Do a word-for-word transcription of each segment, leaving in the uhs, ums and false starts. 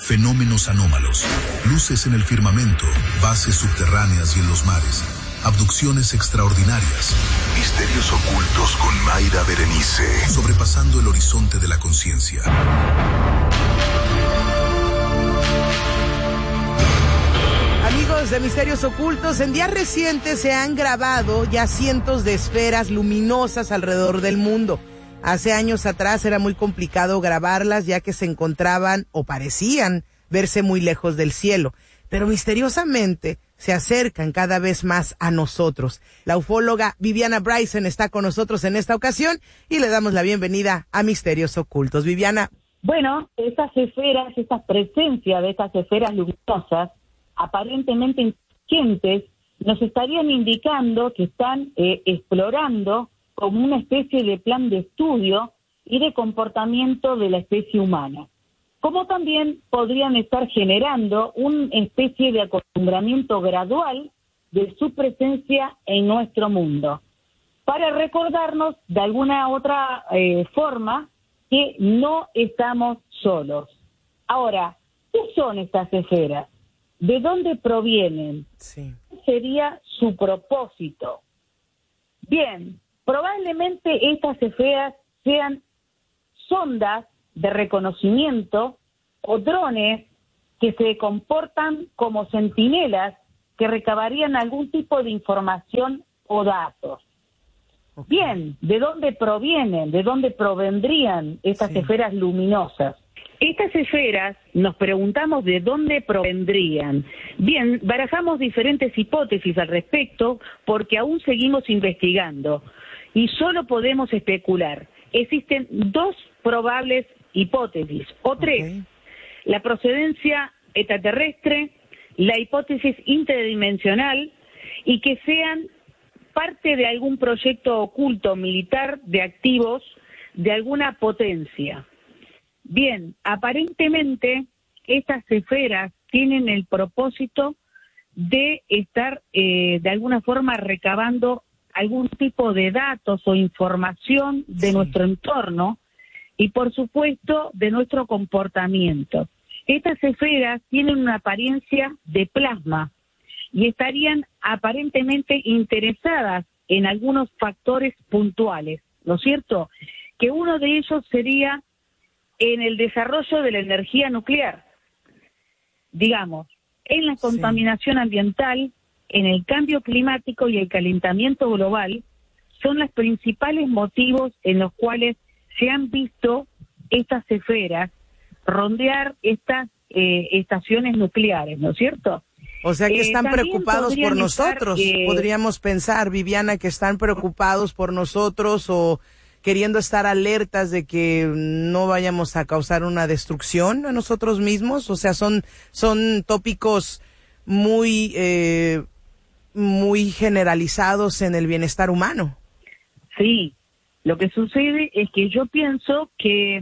fenómenos anómalos, luces en el firmamento, bases subterráneas y en los mares, abducciones extraordinarias, misterios ocultos con Mayra Berenice, sobrepasando el horizonte de la conciencia. Amigos de Misterios Ocultos, en días recientes se han grabado ya cientos de esferas luminosas alrededor del mundo. Hace años atrás era muy complicado grabarlas ya que se encontraban o parecían verse muy lejos del cielo, pero misteriosamente se acercan cada vez más a nosotros. La ufóloga Viviana Bryson está con nosotros en esta ocasión y le damos la bienvenida a Misterios Ocultos. Viviana. Bueno, estas esferas, esta presencia de estas esferas luminosas, aparentemente inconscientes, nos estarían indicando que están eh, explorando como una especie de plan de estudio y de comportamiento de la especie humana. Como también podrían estar generando una especie de acostumbramiento gradual de su presencia en nuestro mundo, para recordarnos de alguna otra eh, forma que no estamos solos. Ahora, ¿qué son estas esferas? ¿De dónde provienen? Sí. ¿Cuál sería su propósito? Bien, probablemente estas esferas sean sondas de reconocimiento o drones que se comportan como centinelas que recabarían algún tipo de información o datos. Okay. Bien, ¿de dónde provienen? ¿De dónde provendrían estas sí. esferas luminosas? Estas esferas, nos preguntamos de dónde provendrían. Bien, barajamos diferentes hipótesis al respecto porque aún seguimos investigando y solo podemos especular. Existen dos probables hipótesis, o tres. Okay. La procedencia extraterrestre, la hipótesis interdimensional y que sean parte de algún proyecto oculto militar de activos de alguna potencia. Bien, aparentemente estas esferas tienen el propósito de estar eh, de alguna forma recabando algún tipo de datos o información de sí. nuestro entorno y por supuesto de nuestro comportamiento. Estas esferas tienen una apariencia de plasma y estarían aparentemente interesadas en algunos factores puntuales, ¿no es cierto? Que uno de ellos sería en el desarrollo de la energía nuclear, digamos, en la contaminación sí. ambiental, en el cambio climático y el calentamiento global, son los principales motivos en los cuales se han visto estas esferas rondear estas eh, estaciones nucleares, ¿no es cierto? O sea que están eh, preocupados por nosotros, estar, eh, podríamos pensar, Viviana, que están preocupados por nosotros o queriendo estar alertas de que no vayamos a causar una destrucción a nosotros mismos. O sea, son son tópicos muy eh, muy generalizados en el bienestar humano. Sí, lo que sucede es que yo pienso que,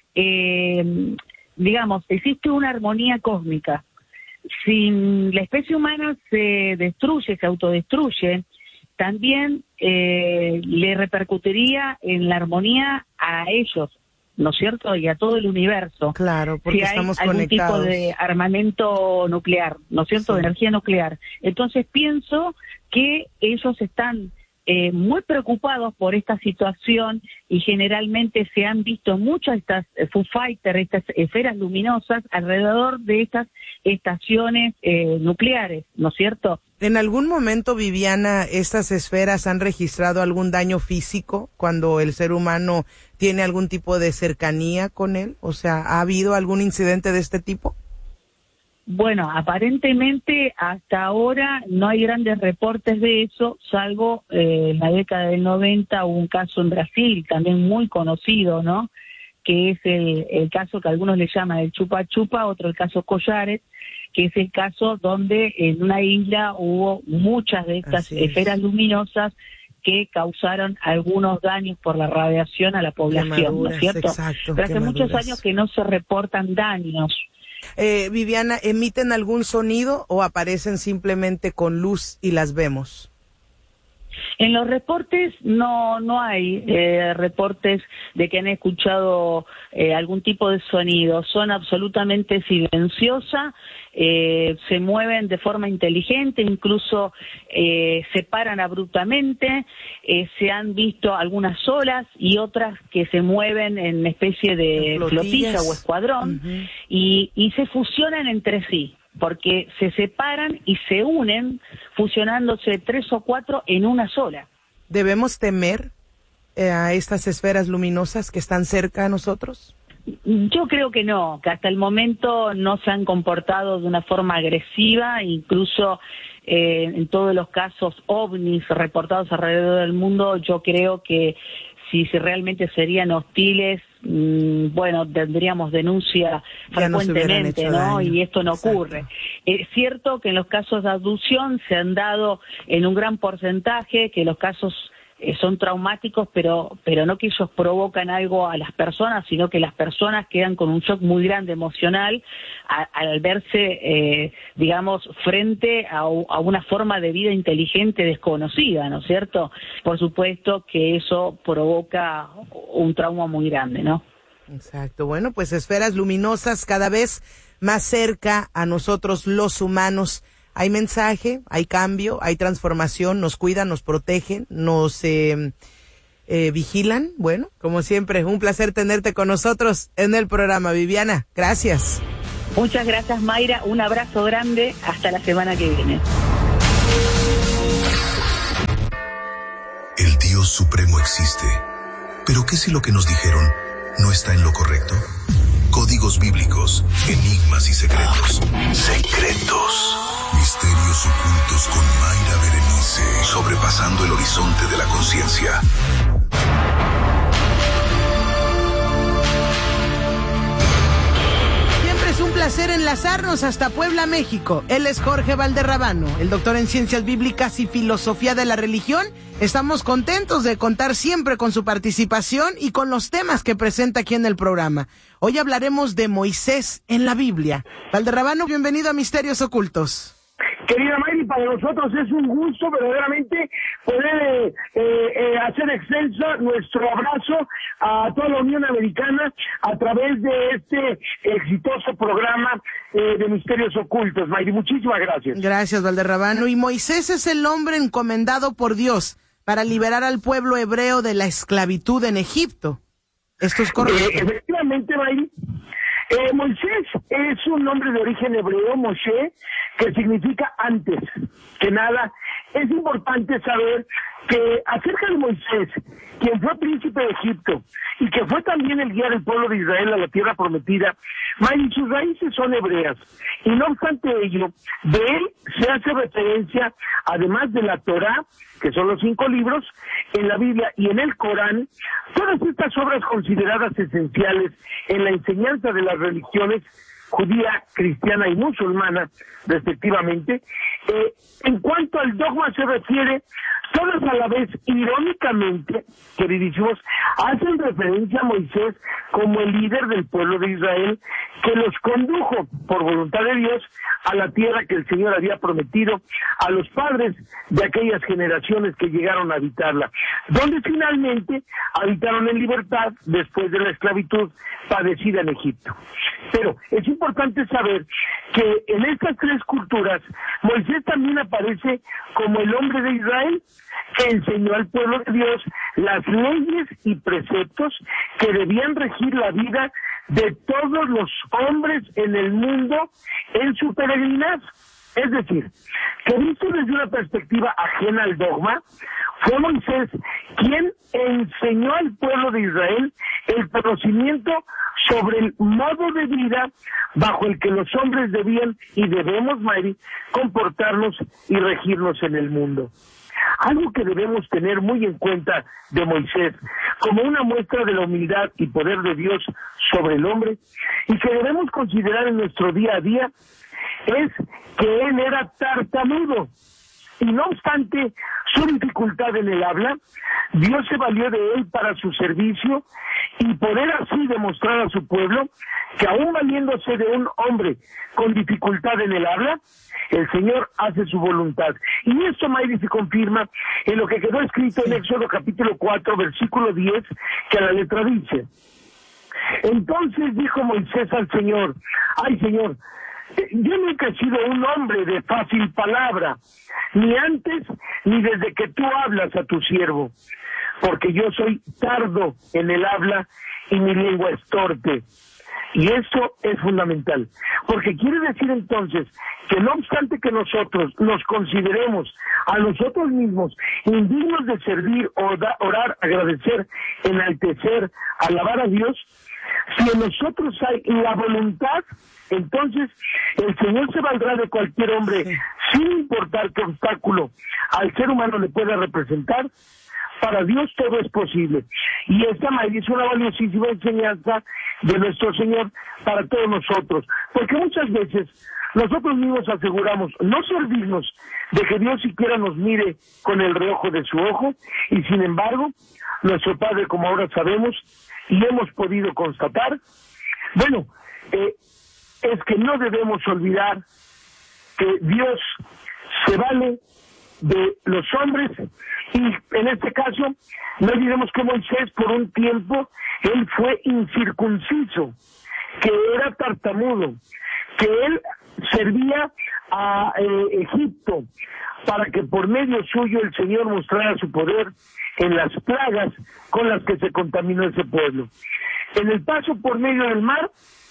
eh, digamos, existe una armonía cósmica. Si la especie humana se destruye, se autodestruye, también eh, le repercutiría en la armonía a ellos, ¿no es cierto? Y a todo el universo. Claro, porque si hay estamos algún conectados. Tipo de armamento nuclear, ¿no es cierto? Sí. De energía nuclear. Entonces pienso que ellos están eh, muy preocupados por esta situación y generalmente se han visto muchas estas eh, Foo Fighters, estas esferas luminosas alrededor de estas estaciones eh, nucleares, ¿no es cierto? ¿En algún momento, Viviana, estas esferas han registrado algún daño físico cuando el ser humano tiene algún tipo de cercanía con él? O sea, ¿ha habido algún incidente de este tipo? Bueno, aparentemente hasta ahora no hay grandes reportes de eso, salvo eh, en la década del noventa hubo un caso en Brasil, también muy conocido, ¿no? Que es el, el caso que algunos le llaman el chupa chupa, otro el caso Collares, que es el caso donde en una isla hubo muchas de estas esferas luminosas que causaron algunos daños por la radiación a la población, ¿no es cierto? Exacto, pero hace muchos años que no se reportan daños. Eh, Viviana, ¿emiten algún sonido o aparecen simplemente con luz y las vemos? En los reportes no no hay eh, reportes de que han escuchado eh, algún tipo de sonido. Son absolutamente silenciosas, eh, se mueven de forma inteligente, incluso eh, se paran abruptamente. Eh, se han visto algunas solas y otras que se mueven en especie de flotilla o escuadrón, uh-huh. y, y se fusionan entre sí, porque se separan y se unen, fusionándose tres o cuatro en una sola. ¿Debemos temer eh, a estas esferas luminosas que están cerca de nosotros? Yo creo que no, que hasta el momento no se han comportado de una forma agresiva, incluso eh, en todos los casos ovnis reportados alrededor del mundo, yo creo que si, si realmente serían hostiles, mmm, bueno, tendríamos denuncia ya frecuentemente, ¿no? Daño. Y esto no Exacto. ocurre. Es cierto que en los casos de abducción se han dado en un gran porcentaje, que los casos eh, son traumáticos, pero pero no que ellos provocan algo a las personas, sino que las personas quedan con un shock muy grande emocional a, al verse, eh, digamos, frente a, a una forma de vida inteligente desconocida, ¿no es cierto? Por supuesto que eso provoca un trauma muy grande, ¿no? Exacto. Bueno, pues esferas luminosas cada vez más cerca a nosotros los humanos. Hay mensaje, hay cambio, hay transformación, nos cuidan, nos protegen, nos eh, eh, vigilan. Bueno, como siempre, un placer tenerte con nosotros en el programa. Viviana, gracias. Muchas gracias, Mayra. Un abrazo grande. Hasta la semana que viene. El Dios Supremo existe. ¿Pero qué si lo que nos dijeron no está en lo correcto? Códigos bíblicos, enigmas y secretos. Secretos. Misterios ocultos con Mayra Berenice. Sobrepasando el horizonte de la conciencia. Siempre es un placer enlazarnos hasta Puebla, México. Él es Jorge Valderrabano, el doctor en Ciencias Bíblicas y Filosofía de la Religión. Estamos contentos de contar siempre con su participación y con los temas que presenta aquí en el programa. Hoy hablaremos de Moisés en la Biblia. Valderrabano, bienvenido a Misterios Ocultos. Querida Mayri, para nosotros es un gusto verdaderamente poder eh, eh, hacer extensa nuestro abrazo a toda la Unión Americana a través de este exitoso programa eh, de Misterios Ocultos. Mayri, muchísimas gracias. Gracias, Valderrabano. Y Moisés es el hombre encomendado por Dios para liberar al pueblo hebreo de la esclavitud en Egipto. ¿Esto es correcto? Eh, efectivamente, Mayri. Eh, Moisés es un nombre de origen hebreo, Moshe, que significa antes que nada. Es importante saber que acerca de Moisés, quien fue príncipe de Egipto y que fue también el guía del pueblo de Israel a la tierra prometida, Mayri, sus raíces son hebreas. Y no obstante ello, de él se hace referencia, además de la Torá, que son los cinco libros, en la Biblia y en el Corán, todas estas obras consideradas esenciales en la enseñanza de las religiones judía, cristiana y musulmana, respectivamente. Eh, en cuanto al dogma se refiere, todas a la vez, irónicamente, queridísimos, hacen referencia a Moisés como el líder del pueblo de Israel, que los condujo por voluntad de Dios a la tierra que el Señor había prometido a los padres de aquellas generaciones que llegaron a habitarla, donde finalmente habitaron en libertad después de la esclavitud padecida en Egipto. Pero es importante saber que en estas tres culturas Moisés también aparece como el hombre de Israel que enseñó al pueblo de Dios las leyes y preceptos que debían regir la vida de todos los hombres en el mundo en su peregrinar. Es decir, que visto desde una perspectiva ajena al dogma, fue Moisés quien enseñó al pueblo de Israel el conocimiento sobre el modo de vida bajo el que los hombres debían y debemos, Mayri, comportarnos y regirnos en el mundo. Algo que debemos tener muy en cuenta de Moisés como una muestra de la humildad y poder de Dios sobre el hombre y que debemos considerar en nuestro día a día es que él era tartamudo. Y no obstante su dificultad en el habla, Dios se valió de él para su servicio y poder así demostrar a su pueblo que aún valiéndose de un hombre con dificultad en el habla, el Señor hace su voluntad. Y esto, Mayri, se confirma en lo que quedó escrito en Éxodo capítulo cuatro, versículo diez, que a la letra dice: entonces dijo Moisés al Señor, ay Señor, yo nunca he sido un hombre de fácil palabra, ni antes ni desde que tú hablas a tu siervo, porque yo soy tardo en el habla y mi lengua es torpe. Y eso es fundamental, porque quiere decir entonces que no obstante que nosotros nos consideremos a nosotros mismos indignos de servir, orar, agradecer, enaltecer, alabar a Dios, si en nosotros hay la voluntad, entonces el Señor se valdrá de cualquier hombre, sí, sin importar qué obstáculo al ser humano le pueda representar. Para Dios todo es posible. Y esta, Mayri, es una valiosísima enseñanza de nuestro Señor para todos nosotros. Porque muchas veces nosotros mismos aseguramos no ser dignos de que Dios siquiera nos mire con el reojo de su ojo, y sin embargo, nuestro Padre, como ahora sabemos y hemos podido constatar, bueno, eh, es que no debemos olvidar que Dios se vale de los hombres. Y en este caso, no olvidemos que Moisés por un tiempo, él fue incircunciso, que era tartamudo, que él servía a eh, Egipto para que por medio suyo el Señor mostrara su poder en las plagas con las que se contaminó ese pueblo. En el paso por medio del mar,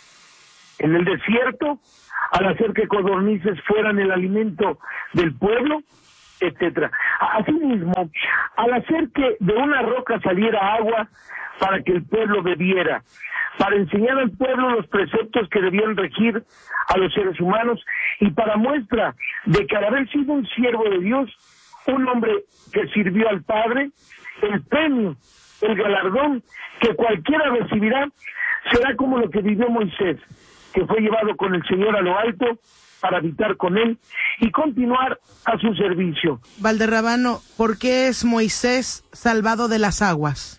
en el desierto, al hacer que codornices fueran el alimento del pueblo, etcétera. Asimismo, al hacer que de una roca saliera agua para que el pueblo bebiera, para enseñar al pueblo los preceptos que debían regir a los seres humanos, y para muestra de que al haber sido un siervo de Dios, un hombre que sirvió al Padre, el premio, el galardón que cualquiera recibirá será como lo que vivió Moisés, que fue llevado con el Señor a lo alto para habitar con él y continuar a su servicio. Valderrabano, ¿por qué es Moisés salvado de las aguas?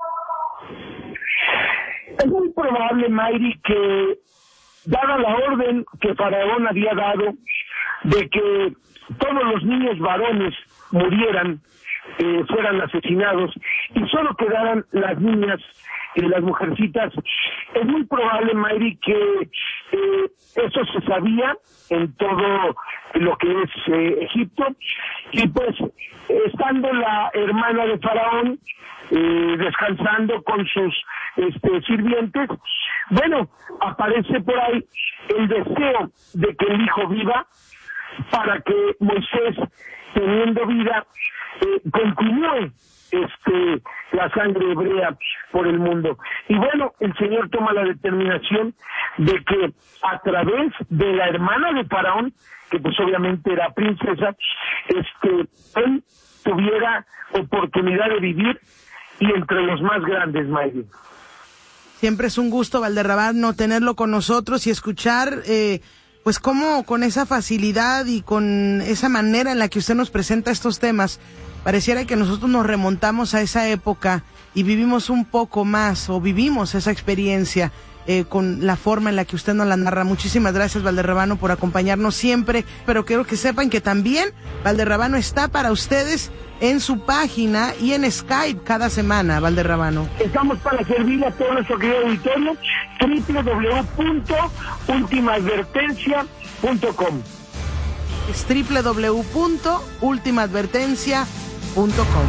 Es muy probable, Mayri, que dada la orden que Faraón había dado de que todos los niños varones murieran, eh, fueran asesinados y solo quedaran las niñas y las mujercitas, es muy probable, Mayri, que eh, eso se sabía en todo lo que es eh, Egipto, y pues estando la hermana de Faraón eh, descansando con sus este, sirvientes, bueno, aparece por ahí el deseo de que el hijo viva para que Moisés, teniendo vida, eh, continúe este la sangre hebrea por el mundo. Y bueno, el Señor toma la determinación de que a través de la hermana de Faraón, que pues obviamente era princesa, este él tuviera oportunidad de vivir y entre los más grandes, Mayri. Siempre es un gusto, Valderrabano, tenerlo con nosotros y escuchar eh, pues cómo con esa facilidad y con esa manera en la que usted nos presenta estos temas, pareciera que nosotros nos remontamos a esa época y vivimos un poco más, o vivimos esa experiencia eh, con la forma en la que usted nos la narra. Muchísimas gracias, Valderrabano, por acompañarnos siempre, pero quiero que sepan que también Valderrabano está para ustedes en su página y en Skype cada semana, Valderrabano. Estamos para servirle a todo nuestro querido auditorio, doble u doble u doble u punto última advertencia punto com. Es doble u doble u doble u punto última advertencia punto com.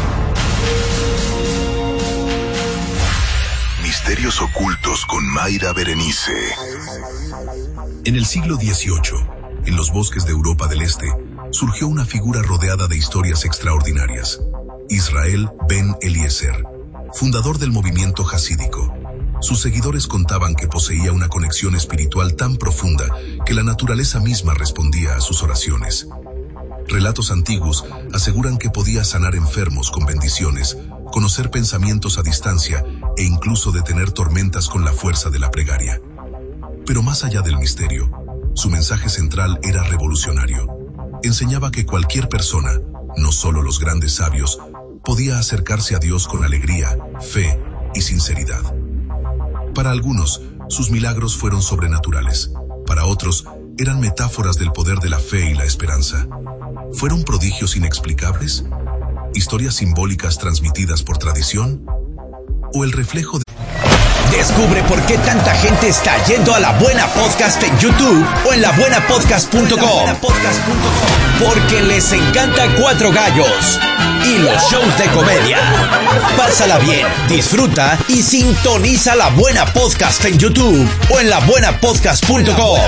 Misterios ocultos con Mayra Berenice. En el siglo dieciocho, en los bosques de Europa del Este, surgió una figura rodeada de historias extraordinarias. Israel Ben Eliezer, fundador del movimiento jasídico. Sus seguidores contaban que poseía una conexión espiritual tan profunda que la naturaleza misma respondía a sus oraciones. Relatos antiguos aseguran que podía sanar enfermos con bendiciones, conocer pensamientos a distancia e incluso detener tormentas con la fuerza de la plegaria. Pero más allá del misterio, su mensaje central era revolucionario. enseñaba que cualquier persona, no solo los grandes sabios, podía acercarse a Dios con alegría, fe y sinceridad. Para algunos, sus milagros fueron sobrenaturales. Para otros, eran metáforas del poder de la fe y la esperanza. ¿Fueron prodigios inexplicables? ¿Historias simbólicas transmitidas por tradición? ¿O el reflejo de... Descubre por qué tanta gente está yendo a La Buena Podcast en YouTube o en la buena podcast punto com. Porque les encanta Cuatro Gallos y los shows de comedia. Pásala bien, disfruta y sintoniza La Buena Podcast en YouTube o en la buena podcast punto com.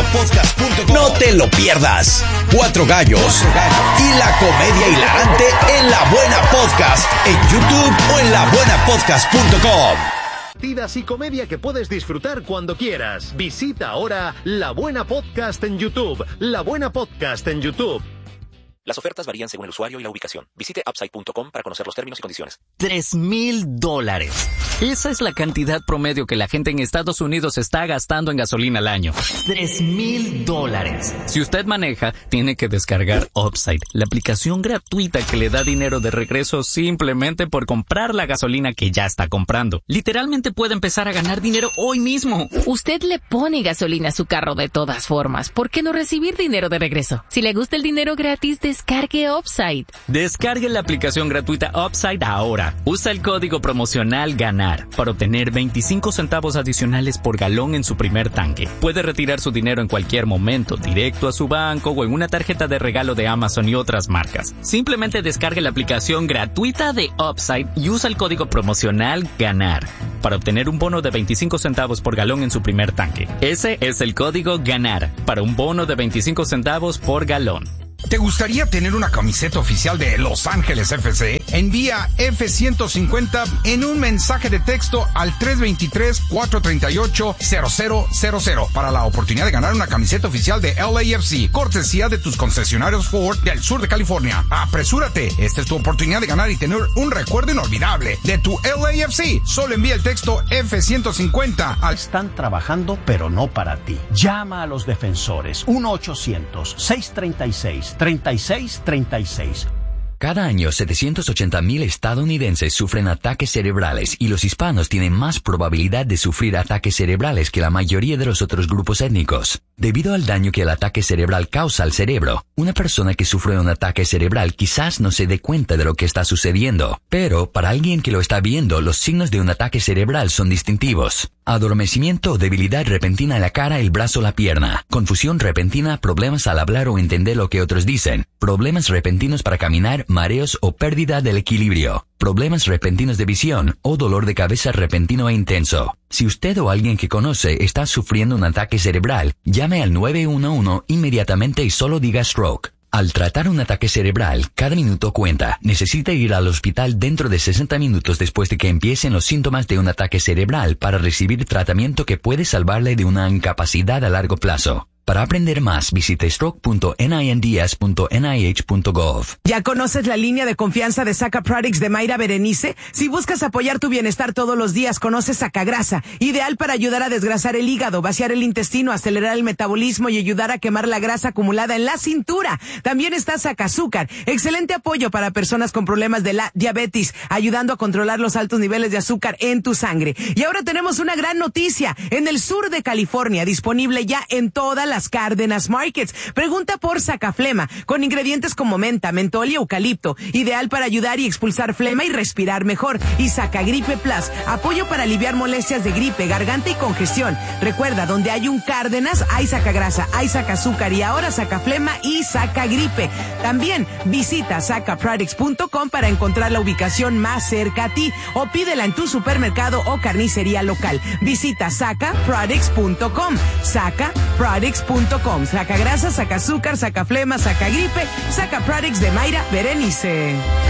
No te lo pierdas. Cuatro Gallos y la comedia hilarante en La Buena Podcast en YouTube o en la buena podcast punto com. Partidas y comedia que puedes disfrutar cuando quieras. Visita ahora La Buena Podcast en YouTube. La Buena Podcast en YouTube. Las ofertas varían según el usuario y la ubicación. Visite upside punto com para conocer los términos y condiciones. Tres mil dólares. Esa es la cantidad promedio que la gente en Estados Unidos está gastando en gasolina al año. Tres mil dólares. Si usted maneja, tiene que descargar Upside, la aplicación gratuita que le da dinero de regreso simplemente por comprar la gasolina que ya está comprando. Literalmente puede empezar a ganar dinero hoy mismo. Usted le pone gasolina a su carro de todas formas. ¿Por qué no recibir dinero de regreso? Si le gusta el dinero gratis, descargue Upside. Descargue la aplicación gratuita Upside ahora. Usa el código promocional GANAR para obtener veinticinco centavos adicionales por galón en su primer tanque. Puede retirar su dinero en cualquier momento, directo a su banco o en una tarjeta de regalo de Amazon y otras marcas. Simplemente descargue la aplicación gratuita de Upside y usa el código promocional GANAR para obtener un bono de veinticinco centavos por galón en su primer tanque. Ese es el código GANAR para un bono de veinticinco centavos por galón. ¿Te gustaría tener una camiseta oficial de Los Ángeles F C? Envía F ciento cincuenta en un mensaje de texto al tres dos tres, cuatro tres ocho, cero cero cero cero para la oportunidad de ganar una camiseta oficial de L A F C, cortesía de tus concesionarios Ford del sur de California. ¡Apresúrate! Esta es tu oportunidad de ganar y tener un recuerdo inolvidable de tu L A F C. Solo envía el texto F ciento cincuenta al... Están trabajando, pero no para ti. Llama a los defensores. uno ochocientos, seiscientos treinta y seis, treinta y seis treinta y seis. Cada año, setecientos ochenta mil estadounidenses sufren ataques cerebrales y los hispanos tienen más probabilidad de sufrir ataques cerebrales que la mayoría de los otros grupos étnicos. Debido al daño que el ataque cerebral causa al cerebro, una persona que sufre un ataque cerebral quizás no se dé cuenta de lo que está sucediendo, pero para alguien que lo está viendo, los signos de un ataque cerebral son distintivos. Adormecimiento o debilidad repentina en la cara, el brazo o la pierna. Confusión repentina, problemas al hablar o entender lo que otros dicen. Problemas repentinos para caminar, mareos o pérdida del equilibrio. Problemas repentinos de visión o dolor de cabeza repentino e intenso. Si usted o alguien que conoce está sufriendo un ataque cerebral, llame al nueve uno uno inmediatamente y solo diga stroke. Al tratar un ataque cerebral, cada minuto cuenta. Necesita ir al hospital dentro de sesenta minutos después de que empiecen los síntomas de un ataque cerebral para recibir tratamiento que puede salvarle de una incapacidad a largo plazo. Para aprender más, visite stroke punto ninds punto n i h punto gov. ¿Ya conoces la línea de confianza de Saca Products de Mayra Berenice? Si buscas apoyar tu bienestar todos los días, conoce Sacagrasa, ideal para ayudar a desgrasar el hígado, vaciar el intestino, acelerar el metabolismo y ayudar a quemar la grasa acumulada en la cintura. También está Sacazúcar, excelente apoyo para personas con problemas de la diabetes, ayudando a controlar los altos niveles de azúcar en tu sangre. Y ahora tenemos una gran noticia, en el sur de California, disponible ya en todas las Cárdenas Markets. Pregunta por Sacaflema, con ingredientes como menta, mentol y eucalipto, ideal para ayudar y expulsar flema y respirar mejor. Y Sacagripe Plus, apoyo para aliviar molestias de gripe, garganta y congestión. Recuerda, donde hay un Cárdenas, hay Sacagrasa, hay Sacazúcar y ahora Sacaflema y Sacagripe. También visita saca products punto com para encontrar la ubicación más cerca a ti o pídela en tu supermercado o carnicería local. Visita saca products punto com. Saca Products punto com. Saca grasa, saca azúcar, saca flema, saca gripe, Saca Products de Mayra Berenice.